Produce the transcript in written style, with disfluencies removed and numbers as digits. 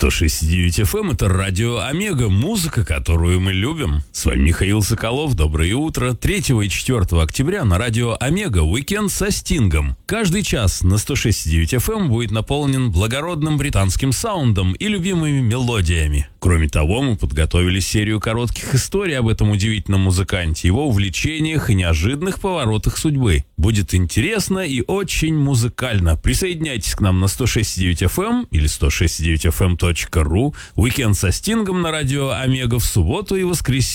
106.9 FM — это радио Омега, музыка, которую мы любим. С вами Михаил Соколов, доброе утро. 3 и 4 октября на радио Омега уикенд со Стингом. Каждый час на 106.9 FM будет наполнен благородным британским саундом и любимыми мелодиями. Кроме того, мы подготовили серию коротких историй об этом удивительном музыканте, его увлечениях и неожиданных поворотах судьбы. Будет интересно и очень музыкально. Присоединяйтесь к нам на 106.9 FM или 106.9fm.ru. Уикенд со Стингом на радио Омега в субботу и воскресенье.